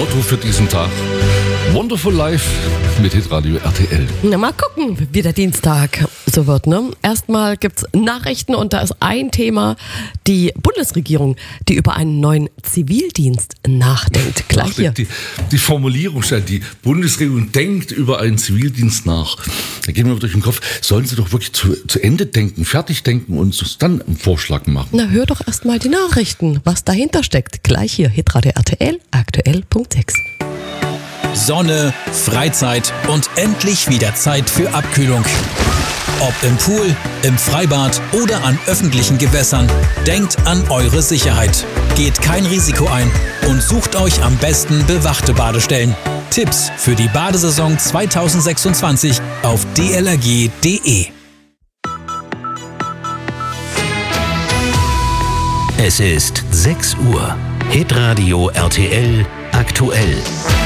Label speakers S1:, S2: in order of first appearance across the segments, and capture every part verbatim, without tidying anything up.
S1: Motto für diesen Tag: Wonderful Life mit Hitradio R T L.
S2: Na, mal gucken, wie der Dienstag so wird, ne? Erstmal gibt's Nachrichten und da ist ein Thema: die Bundesregierung, die über einen neuen Zivildienst nachdenkt. Gleich hier.
S1: Die, die Formulierung stellt, die Bundesregierung denkt über einen Zivildienst nach. Da gehen wir durch den Kopf, sollen sie doch wirklich zu, zu Ende denken, fertig denken und uns dann einen Vorschlag machen.
S2: Na, hör doch erstmal die Nachrichten, was dahinter steckt. Gleich hier, Hitradio R T L, aktuell Punkt sechs.
S3: Sonne, Freizeit und endlich wieder Zeit für Abkühlung. Ob im Pool, im Freibad oder an öffentlichen Gewässern, denkt an eure Sicherheit. Geht kein Risiko ein und sucht euch am besten bewachte Badestellen. Tipps für die Badesaison zwanzig sechsundzwanzig auf d l r g punkt d e.
S4: Es ist sechs Uhr. Hitradio R T L aktuell.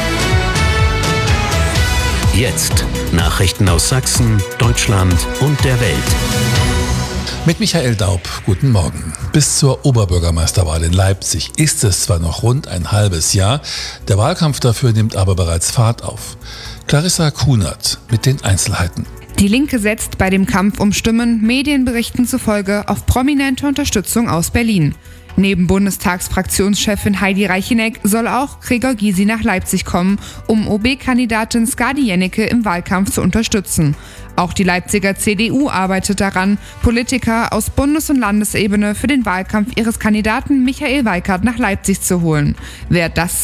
S4: Jetzt Nachrichten aus Sachsen, Deutschland und der Welt.
S5: Mit Michael Daub, guten Morgen. Bis zur Oberbürgermeisterwahl in Leipzig ist es zwar noch rund ein halbes Jahr, der Wahlkampf dafür nimmt aber bereits Fahrt auf. Clarissa Kunert mit den Einzelheiten.
S6: Die Linke setzt bei dem Kampf um Stimmen Medienberichten zufolge auf prominente Unterstützung aus Berlin. Neben Bundestagsfraktionschefin Heidi Reicheneck soll auch Gregor Gysi nach Leipzig kommen, um O B-Kandidatin Skadi Jennecke im Wahlkampf zu unterstützen. Auch die Leipziger C D U arbeitet daran, Politiker aus Bundes- und Landesebene für den Wahlkampf ihres Kandidaten Michael Weikart nach Leipzig zu holen. Wer das